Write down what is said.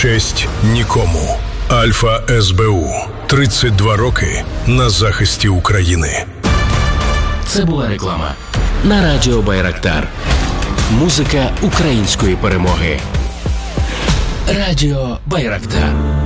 честь нікому. Альфа СБУ. 32 роки на захисті України. Це була реклама на радіо Байрактар. Музика української перемоги. Радіо Байрактар.